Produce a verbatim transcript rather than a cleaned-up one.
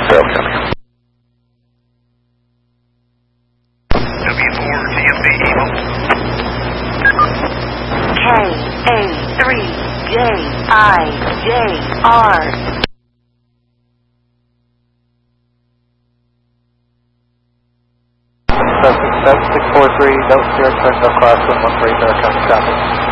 Carroll County. W four T M B Eagle. K A three J I J R. Suspect seven six four three, don't zero, turn no cross, one one three, Carroll County traffic.